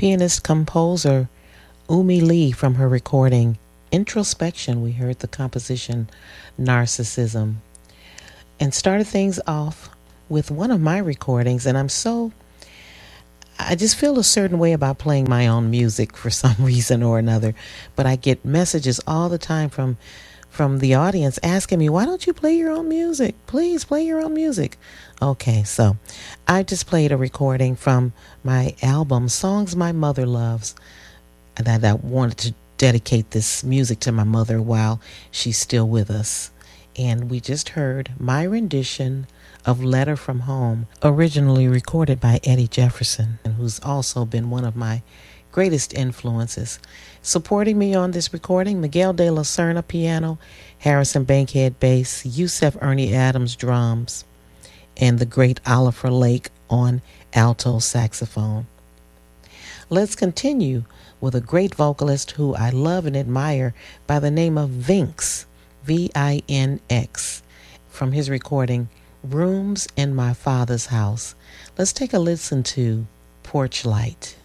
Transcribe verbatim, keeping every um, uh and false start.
pianist composer Umi Lee from her recording Introspection. We heard the composition Narcissism, and started things off with one of my recordings. And I'm so I just feel a certain way about playing my own music for some reason or another, but I get messages all the time from from the audience asking me, why don't you play your own music? Please play your own music. Okay, so I just played a recording from my album, Songs My Mother Loves, that I wanted to dedicate this music to my mother while she's still with us. And we just heard my rendition of Letter from Home, originally recorded by Eddie Jefferson, who's also been one of my greatest influences. Supporting me on this recording, Miguel de la Serna piano, Harrison Bankhead bass, Yusef Ernie Adams drums, and the great Oliver Lake on alto saxophone. Let's continue with a great vocalist who I love and admire by the name of Vinx, V I N X, from his recording Rooms in My Father's House. Let's take a listen to Porch Light.